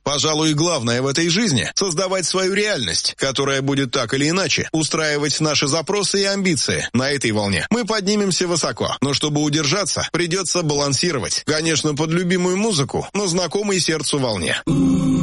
Пожалуй, главное в этой жизни — создавать свою реальность, которая будет так или иначе устраивать наши запросы и амбиции. На этой волне мы поднимемся высоко, но чтобы удержаться, придется балансировать. Конечно, под любимую музыку, но знакомой сердцу волне.